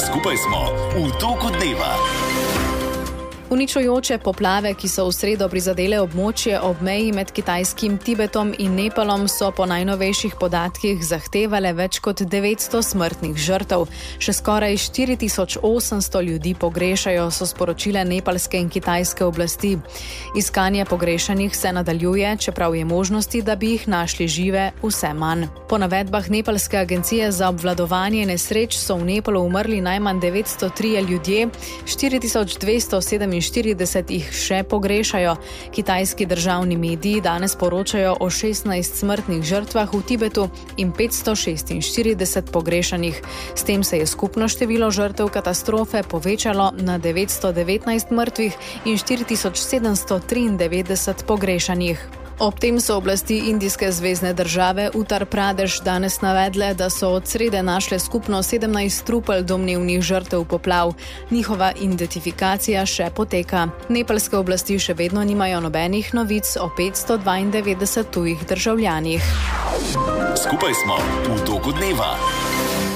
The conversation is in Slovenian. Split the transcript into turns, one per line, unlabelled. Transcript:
Skupaj smo v toku dneva.
Uničujoče poplave, ki so v sredo prizadele območje ob meji med kitajskim Tibetom in Nepalom, so po najnovejših podatkih zahtevale več kot 900 smrtnih žrtev. Še skoraj 4800 ljudi pogrešajo, so sporočile nepalske in kitajske oblasti. Iskanje pogrešanih se nadaljuje, čeprav je možnosti, da bi jih našli žive, vse manj. Po navedbah nepalske agencije za obvladovanje nesreč so v Nepalu umrli najmanj 903 ljudje, 4247 jih še pogrešajo. Kitajski državni mediji danes poročajo o 16 smrtnih žrtvah v Tibetu in 546 pogrešanih. S tem se je skupno število žrtev katastrofe povečalo na 919 mrtvih in 4793 pogrešanih. Ob tem so oblasti indijske zvezne države Uttar Pradesh danes navedle, da so od srede našle skupno 17 trupel domnevnih žrtev poplav. Njihova identifikacija še poteka. Nepalske oblasti še vedno nimajo nobenih novic o 592 tujih državljanih.
Skupaj smo v toku dneva.